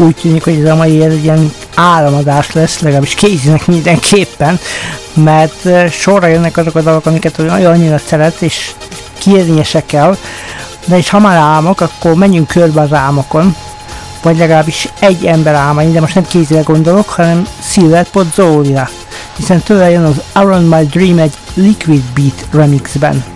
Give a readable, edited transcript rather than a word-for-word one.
úgy tűnik, hogy ez a mai egy ilyen áramadás lesz, legalábbis Casey-nek mindenképpen, mert sorra jönnek azok a dalok, amiket annyira szeret, és kérnie se kell, de és ha már álmok, akkor menjünk körbe az álmokon, vagy legalábbis egy ember álmain, de most nem Casey-re gondolok, hanem Silverpot Zóra, hiszen tőle jön az Around My Dream egy Liquid Beat remixben.